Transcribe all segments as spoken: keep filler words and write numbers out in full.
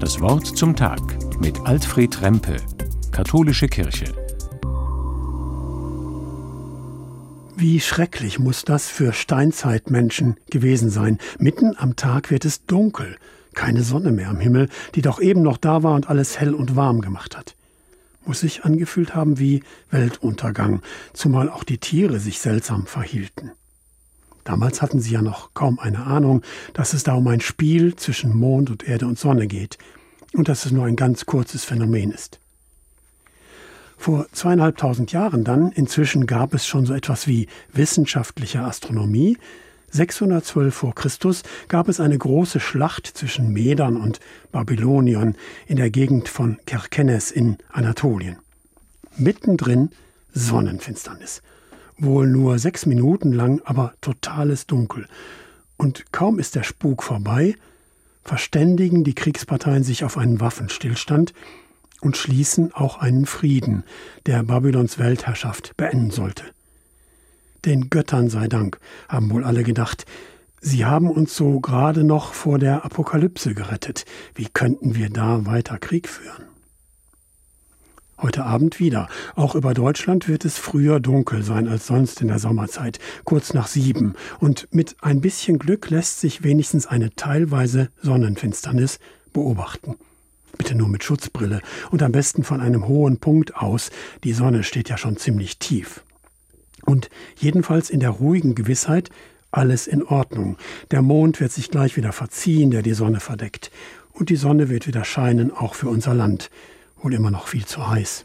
Das Wort zum Tag mit Alfred Rempe, Katholische Kirche. Wie schrecklich muss das für Steinzeitmenschen gewesen sein. Mitten am Tag wird es dunkel. Keine Sonne mehr am Himmel, die doch eben noch da war und alles hell und warm gemacht hat. Muss sich angefühlt haben wie Weltuntergang, zumal auch die Tiere sich seltsam verhielten. Damals hatten sie ja noch kaum eine Ahnung, dass es da um ein Spiel zwischen Mond und Erde und Sonne geht und dass es nur ein ganz kurzes Phänomen ist. Vor zweieinhalbtausend Jahren dann, inzwischen gab es schon so etwas wie wissenschaftliche Astronomie. sechshundertzwölf vor Christus gab es eine große Schlacht zwischen Medern und Babyloniern in der Gegend von Kerkenes in Anatolien. Mittendrin Sonnenfinsternis. Wohl nur sechs Minuten lang, aber totales Dunkel. Und kaum ist der Spuk vorbei, verständigen die Kriegsparteien sich auf einen Waffenstillstand und schließen auch einen Frieden, der Babylons Weltherrschaft beenden sollte. Den Göttern sei Dank, haben wohl alle gedacht. Sie haben uns so gerade noch vor der Apokalypse gerettet. Wie könnten wir da weiter Krieg führen? Heute Abend wieder. Auch über Deutschland wird es früher dunkel sein als sonst in der Sommerzeit, kurz nach sieben. Und mit ein bisschen Glück lässt sich wenigstens eine teilweise Sonnenfinsternis beobachten. Bitte nur mit Schutzbrille und am besten von einem hohen Punkt aus. Die Sonne steht ja schon ziemlich tief. Und jedenfalls in der ruhigen Gewissheit, alles in Ordnung. Der Mond wird sich gleich wieder verziehen, der die Sonne verdeckt. Und die Sonne wird wieder scheinen, auch für unser Land. Wohl immer noch viel zu heiß.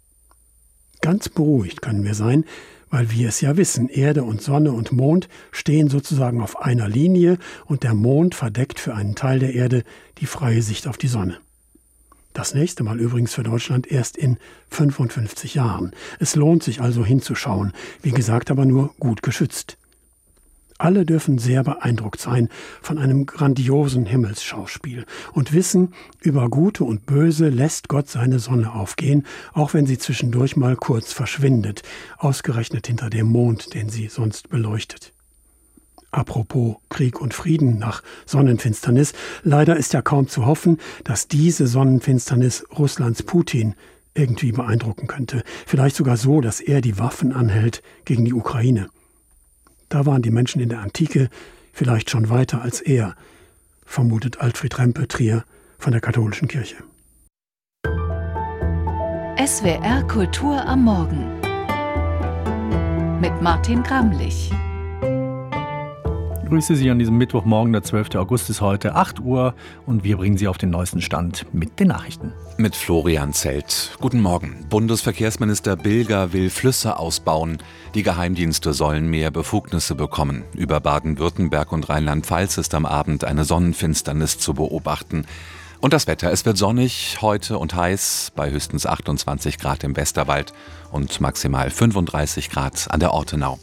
Ganz beruhigt können wir sein, weil wir es ja wissen, Erde und Sonne und Mond stehen sozusagen auf einer Linie und der Mond verdeckt für einen Teil der Erde die freie Sicht auf die Sonne. Das nächste Mal übrigens für Deutschland erst in fünfundfünfzig Jahren. Es lohnt sich also hinzuschauen, wie gesagt aber nur gut geschützt. Alle dürfen sehr beeindruckt sein von einem grandiosen Himmelsschauspiel und wissen, über Gute und Böse lässt Gott seine Sonne aufgehen, auch wenn sie zwischendurch mal kurz verschwindet, ausgerechnet hinter dem Mond, den sie sonst beleuchtet. Apropos Krieg und Frieden nach Sonnenfinsternis, leider ist ja kaum zu hoffen, dass diese Sonnenfinsternis Russlands Putin irgendwie beeindrucken könnte. Vielleicht sogar so, dass er die Waffen anhält gegen die Ukraine. Da waren die Menschen in der Antike vielleicht schon weiter als er, vermutet Alfred Rempe, Trier von der Katholischen Kirche. S W R Kultur am Morgen mit Martin Gramlich. Ich grüße Sie an diesem Mittwochmorgen, der zwölften August ist heute acht Uhr und wir bringen Sie auf den neuesten Stand mit den Nachrichten. Mit Florian Zelt. Guten Morgen. Bundesverkehrsminister Bilger will Flüsse ausbauen. Die Geheimdienste sollen mehr Befugnisse bekommen. Über Baden-Württemberg und Rheinland-Pfalz ist am Abend eine Sonnenfinsternis zu beobachten. Und das Wetter, es wird sonnig heute und heiß, bei höchstens achtundzwanzig Grad im Westerwald und maximal fünfunddreißig Grad an der Ortenau.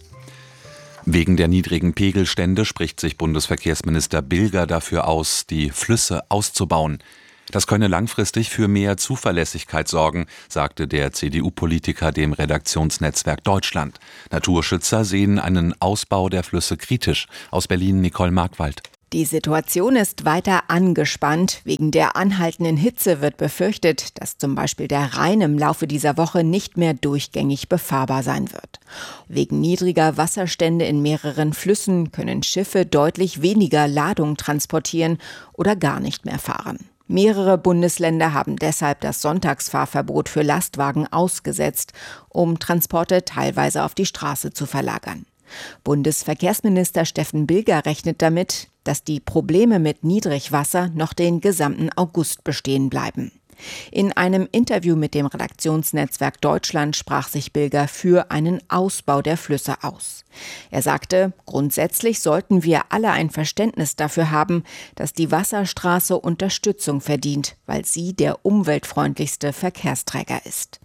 Wegen der niedrigen Pegelstände spricht sich Bundesverkehrsminister Bilger dafür aus, die Flüsse auszubauen. Das könne langfristig für mehr Zuverlässigkeit sorgen, sagte der C D U-Politiker dem Redaktionsnetzwerk Deutschland. Naturschützer sehen einen Ausbau der Flüsse kritisch. Aus Berlin Nicole Markwald. Die Situation ist weiter angespannt. Wegen der anhaltenden Hitze wird befürchtet, dass zum Beispiel der Rhein im Laufe dieser Woche nicht mehr durchgängig befahrbar sein wird. Wegen niedriger Wasserstände in mehreren Flüssen können Schiffe deutlich weniger Ladung transportieren oder gar nicht mehr fahren. Mehrere Bundesländer haben deshalb das Sonntagsfahrverbot für Lastwagen ausgesetzt, um Transporte teilweise auf die Straße zu verlagern. Bundesverkehrsminister Steffen Bilger rechnet damit, dass die Probleme mit Niedrigwasser noch den gesamten August bestehen bleiben. In einem Interview mit dem Redaktionsnetzwerk Deutschland sprach sich Bilger für einen Ausbau der Flüsse aus. Er sagte, grundsätzlich sollten wir alle ein Verständnis dafür haben, dass die Wasserstraße Unterstützung verdient, weil sie der umweltfreundlichste Verkehrsträger ist.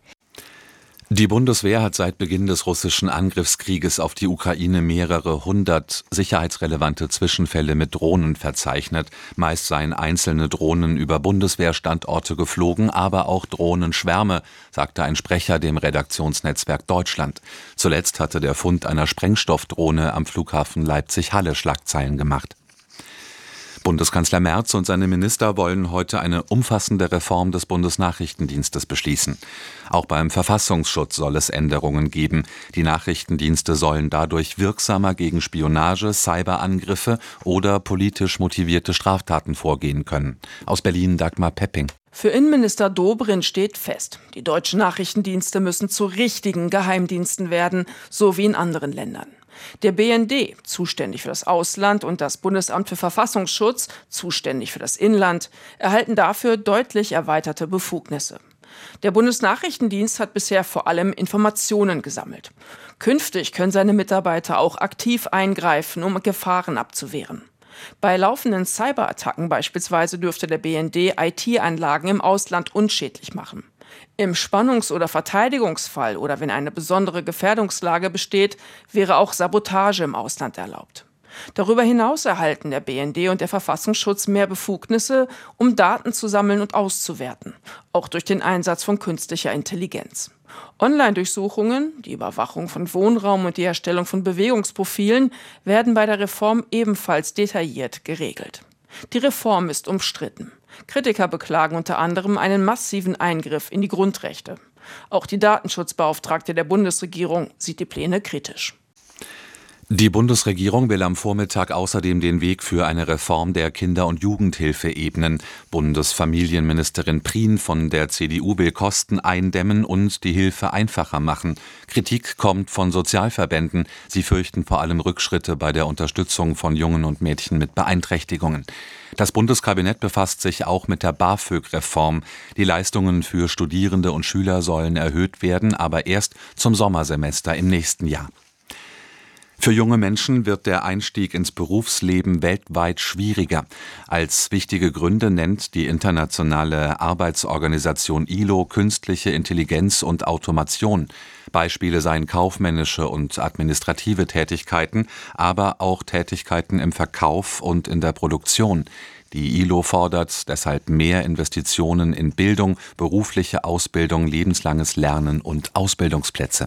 Die Bundeswehr hat seit Beginn des russischen Angriffskrieges auf die Ukraine mehrere hundert sicherheitsrelevante Zwischenfälle mit Drohnen verzeichnet. Meist seien einzelne Drohnen über Bundeswehrstandorte geflogen, aber auch Drohnenschwärme, sagte ein Sprecher dem Redaktionsnetzwerk Deutschland. Zuletzt hatte der Fund einer Sprengstoffdrohne am Flughafen Leipzig-Halle Schlagzeilen gemacht. Bundeskanzler Merz und seine Minister wollen heute eine umfassende Reform des Bundesnachrichtendienstes beschließen. Auch beim Verfassungsschutz soll es Änderungen geben. Die Nachrichtendienste sollen dadurch wirksamer gegen Spionage, Cyberangriffe oder politisch motivierte Straftaten vorgehen können. Aus Berlin Dagmar Pepping. Für Innenminister Dobrindt steht fest, die deutschen Nachrichtendienste müssen zu richtigen Geheimdiensten werden, so wie in anderen Ländern. Der B N D, zuständig für das Ausland, und das Bundesamt für Verfassungsschutz, zuständig für das Inland, erhalten dafür deutlich erweiterte Befugnisse. Der Bundesnachrichtendienst hat bisher vor allem Informationen gesammelt. Künftig können seine Mitarbeiter auch aktiv eingreifen, um Gefahren abzuwehren. Bei laufenden Cyberattacken beispielsweise dürfte der B N D I T-Anlagen im Ausland unschädlich machen. Im Spannungs- oder Verteidigungsfall oder wenn eine besondere Gefährdungslage besteht, wäre auch Sabotage im Ausland erlaubt. Darüber hinaus erhalten der B N D und der Verfassungsschutz mehr Befugnisse, um Daten zu sammeln und auszuwerten, auch durch den Einsatz von künstlicher Intelligenz. Online-Durchsuchungen, die Überwachung von Wohnraum und die Erstellung von Bewegungsprofilen werden bei der Reform ebenfalls detailliert geregelt. Die Reform ist umstritten. Kritiker beklagen unter anderem einen massiven Eingriff in die Grundrechte. Auch die Datenschutzbeauftragte der Bundesregierung sieht die Pläne kritisch. Die Bundesregierung will am Vormittag außerdem den Weg für eine Reform der Kinder- und Jugendhilfe ebnen. Bundesfamilienministerin Prien von der C D U will Kosten eindämmen und die Hilfe einfacher machen. Kritik kommt von Sozialverbänden. Sie fürchten vor allem Rückschritte bei der Unterstützung von Jungen und Mädchen mit Beeinträchtigungen. Das Bundeskabinett befasst sich auch mit der BAföG-Reform. Die Leistungen für Studierende und Schüler sollen erhöht werden, aber erst zum Sommersemester im nächsten Jahr. Für junge Menschen wird der Einstieg ins Berufsleben weltweit schwieriger. Als wichtige Gründe nennt die internationale Arbeitsorganisation I L O künstliche Intelligenz und Automation. Beispiele seien kaufmännische und administrative Tätigkeiten, aber auch Tätigkeiten im Verkauf und in der Produktion. Die I L O fordert deshalb mehr Investitionen in Bildung, berufliche Ausbildung, lebenslanges Lernen und Ausbildungsplätze.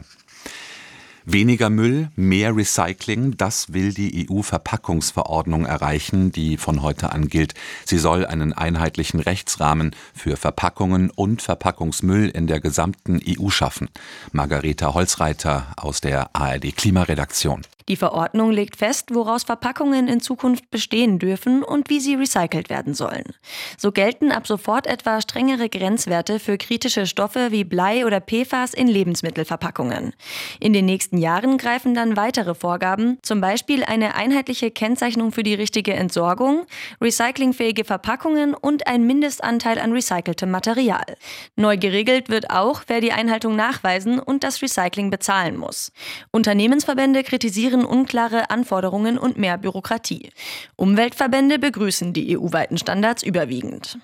Weniger Müll, mehr Recycling, das will die E U-Verpackungsverordnung erreichen, die von heute an gilt. Sie soll einen einheitlichen Rechtsrahmen für Verpackungen und Verpackungsmüll in der gesamten E U schaffen. Margareta Holzreiter aus der A R D-Klimaredaktion. Die Verordnung legt fest, woraus Verpackungen in Zukunft bestehen dürfen und wie sie recycelt werden sollen. So gelten ab sofort etwa strengere Grenzwerte für kritische Stoffe wie Blei oder P F A S in Lebensmittelverpackungen. In den nächsten Jahren greifen dann weitere Vorgaben, zum Beispiel eine einheitliche Kennzeichnung für die richtige Entsorgung, recyclingfähige Verpackungen und ein Mindestanteil an recyceltem Material. Neu geregelt wird auch, wer die Einhaltung nachweisen und das Recycling bezahlen muss. Unternehmensverbände kritisieren unklare Anforderungen und mehr Bürokratie. Umweltverbände begrüßen die E U-weiten Standards überwiegend.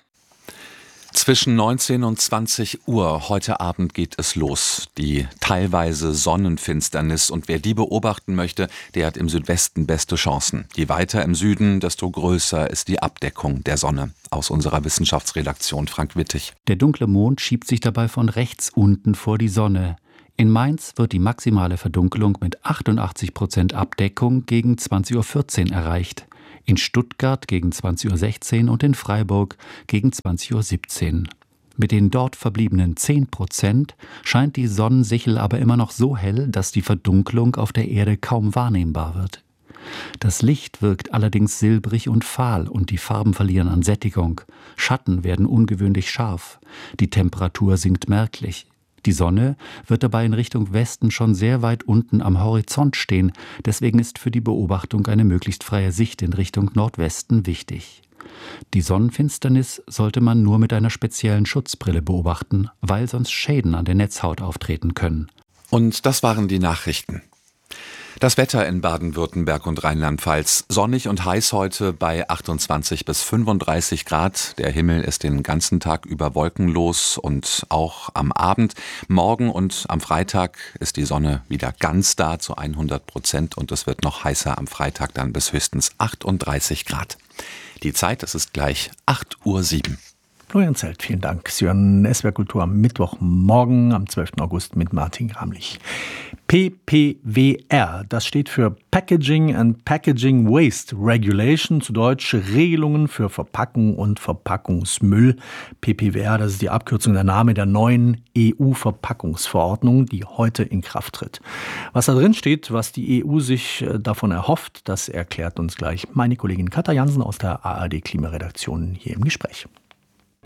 Zwischen neunzehn und zwanzig Uhr heute Abend geht es los. Die teilweise Sonnenfinsternis. Und wer die beobachten möchte, der hat im Südwesten beste Chancen. Je weiter im Süden, desto größer ist die Abdeckung der Sonne. Aus unserer Wissenschaftsredaktion Frank Wittig. Der dunkle Mond schiebt sich dabei von rechts unten vor die Sonne. In Mainz wird die maximale Verdunkelung mit achtundachtzig Prozent Abdeckung gegen zwanzig Uhr vierzehn erreicht, in Stuttgart gegen zwanzig Uhr sechzehn und in Freiburg gegen zwanzig Uhr siebzehn. Mit den dort verbliebenen zehn Prozent scheint die Sonnensichel aber immer noch so hell, dass die Verdunkelung auf der Erde kaum wahrnehmbar wird. Das Licht wirkt allerdings silbrig und fahl und die Farben verlieren an Sättigung. Schatten werden ungewöhnlich scharf. Die Temperatur sinkt merklich. Die Sonne wird dabei in Richtung Westen schon sehr weit unten am Horizont stehen, deswegen ist für die Beobachtung eine möglichst freie Sicht in Richtung Nordwesten wichtig. Die Sonnenfinsternis sollte man nur mit einer speziellen Schutzbrille beobachten, weil sonst Schäden an der Netzhaut auftreten können. Und das waren die Nachrichten. Das Wetter in Baden-Württemberg und Rheinland-Pfalz. Sonnig und heiß heute bei achtundzwanzig bis fünfunddreißig Grad. Der Himmel ist den ganzen Tag über wolkenlos und auch am Abend. Morgen und am Freitag ist die Sonne wieder ganz da zu hundert Prozent und es wird noch heißer am Freitag dann bis höchstens achtunddreißig Grad. Die Zeit, es ist gleich acht Uhr sieben. Florian Zelt, vielen Dank. Sie hören S W R Kultur am Mittwochmorgen, am zwölften August mit Martin Gramlich. P P W R, das steht für Packaging and Packaging Waste Regulation, zu Deutsch Regelungen für Verpackung und Verpackungsmüll. P P W R, das ist die Abkürzung, der Name der neuen E U-Verpackungsverordnung, die heute in Kraft tritt. Was da drin steht, was die E U sich davon erhofft, das erklärt uns gleich meine Kollegin Katja Jansen aus der A R D Klimaredaktion hier im Gespräch.